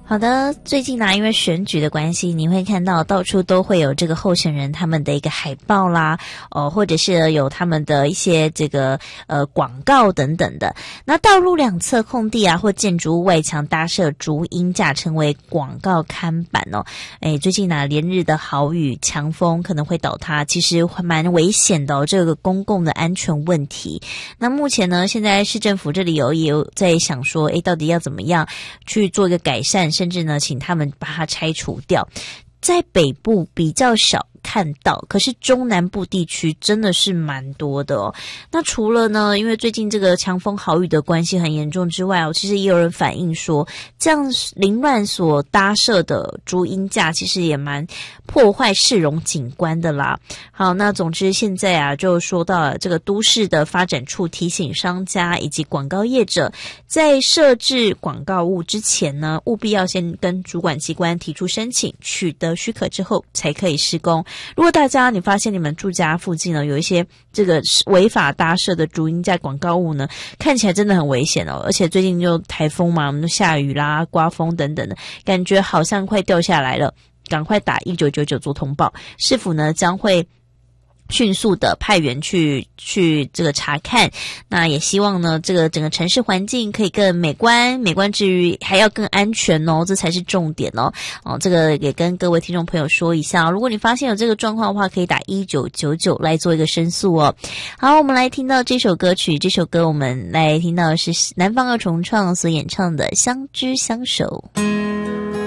好的，最近呢，因为选举的关系，你会看到到处都会有这个候选人他们的一个海报啦，或者是有他们的一些这个广告等等的。那道路两侧空地啊，或建筑物外墙搭设竹鹰架，成为广告看板哦。最近呢，连日的豪雨、强风可能会倒塌，其实蛮危险的哦，这个公共的安全问题。那目前呢，现在市政府这里也有在想说，到底要怎么样去做一个改善，甚至呢，请他们把它拆除掉。在北部比较少看到，可是中南部地区真的是蛮多的哦。那除了呢，因为最近这个强风豪雨的关系很严重之外其实也有人反映说，这样凌乱所搭设的竹鹰架其实也蛮破坏市容景观的啦。好，那总之现在就说到了这个都市的发展处提醒商家以及广告业者，在设置广告物之前呢，务必要先跟主管机关提出申请，取得许可之后才可以施工。如果大家你发现你们住家附近呢有一些这个违法搭设的竹鹰架广告物呢，看起来真的很危险哦。而且最近就台风嘛，我们下雨啦、刮风等等的，感觉好像快掉下来了，赶快打1999做通报。市府呢将会迅速的派员去这个查看，那也希望呢这个整个城市环境可以更美观之余还要更安全哦，这才是重点哦。这个也跟各位听众朋友说一下，如果你发现有这个状况的话，可以打1999来做一个申诉哦。好，我们来听到这首歌曲，这首歌我们来听到的是南方二重唱所演唱的《相知相守》。